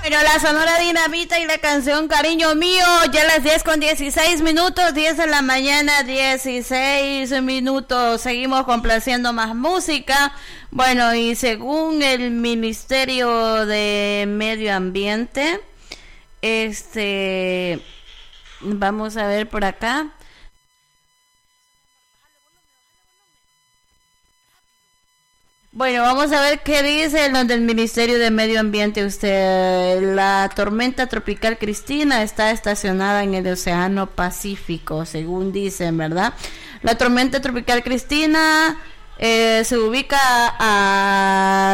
Bueno, la Sonora Dinamita y la canción Cariño Mío, ya las 10:16, 10 de la mañana, 16 minutos. Seguimos complaciendo más música. Bueno, y según el Ministerio de Medio Ambiente, vamos a ver por acá. Bueno, vamos a ver qué dice lo del Ministerio de Medio Ambiente. La tormenta tropical Cristina está estacionada en el Océano Pacífico, según dicen, ¿verdad? La tormenta tropical Cristina se ubica a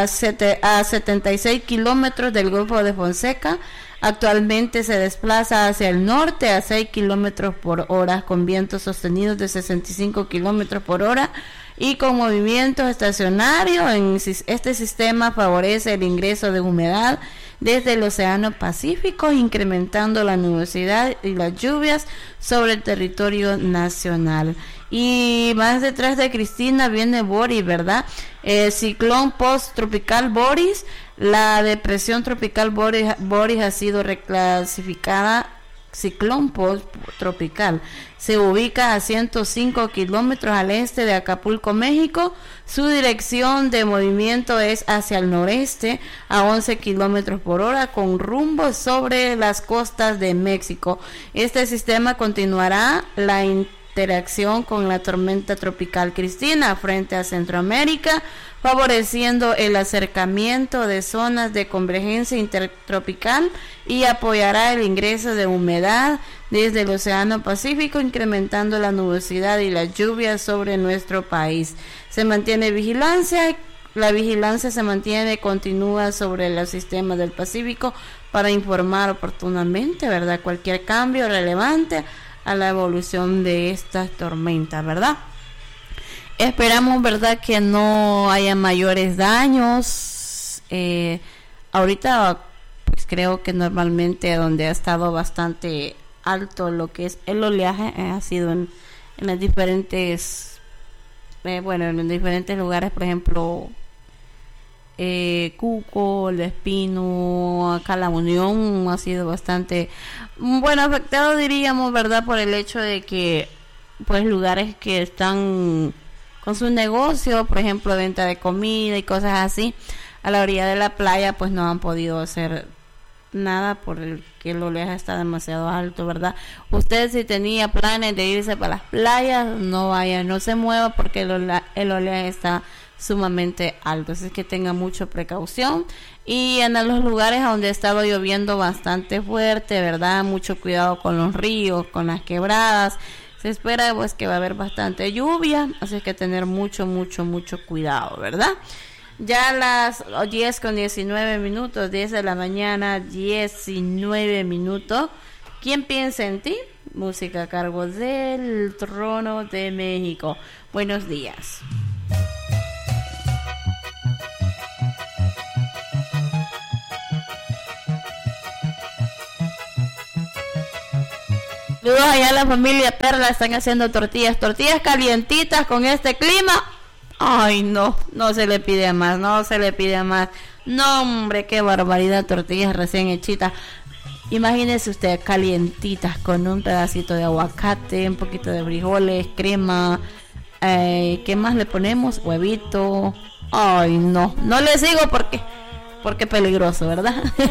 76 kilómetros del Golfo de Fonseca. Actualmente se desplaza hacia el norte a 6 kilómetros por hora, con vientos sostenidos de 65 kilómetros por hora y con movimientos estacionarios. Este sistema favorece el ingreso de humedad desde el Océano Pacífico, incrementando la nubosidad y las lluvias sobre el territorio nacional. Y más detrás de Cristina viene Boris, ¿verdad? Ciclón post-tropical Boris. La depresión tropical Boris ha sido reclasificada ciclón post-tropical. Se ubica a 105 kilómetros al este de Acapulco, México. Su dirección de movimiento es hacia el noreste a 11 kilómetros por hora, con rumbo sobre las costas de México. Este sistema continuará la interacción con la tormenta tropical Cristina frente a Centroamérica, favoreciendo el acercamiento de zonas de convergencia intertropical, y apoyará el ingreso de humedad desde el Océano Pacífico, incrementando la nubosidad y las lluvias sobre nuestro país. Se mantiene vigilancia. La vigilancia se mantiene continua sobre los sistemas del Pacífico para informar oportunamente, ¿verdad?, cualquier cambio relevante a la evolución de estas tormentas, ¿verdad? Esperamos, ¿verdad?, que no haya mayores daños. Ahorita, pues creo que normalmente donde ha estado bastante alto lo que es el oleaje ha sido en las diferentes, en los diferentes lugares, por ejemplo, Cuco, El Espino, acá La Unión ha sido bastante, afectado, diríamos, ¿verdad?, por el hecho de que, pues, lugares que están con su negocio, por ejemplo, venta de comida y cosas así, a la orilla de la playa, pues no han podido hacer nada porque el oleaje está demasiado alto, ¿verdad? Usted, si tenía planes de irse para las playas, no vaya, no se mueva porque el oleaje está sumamente alto, así que tenga mucha precaución. Y en los lugares donde ha estado lloviendo bastante fuerte, ¿verdad?, mucho cuidado con los ríos, con las quebradas. Se espera, pues, que va a haber bastante lluvia, así que tener mucho cuidado, ¿verdad? Ya las 10:19, 10 de la mañana, 19 minutos. ¿Quién piensa en ti? Música a cargo del Trono de México. Buenos días. Saludos allá a la familia Perla, están haciendo tortillas calientitas con este clima. Ay, no se le pide más, No, hombre, qué barbaridad, tortillas recién hechitas. Imagínese usted, calientitas con un pedacito de aguacate, un poquito de frijoles, crema, ¿qué más le ponemos? Huevito. Ay, no le sigo porque peligroso, ¿verdad?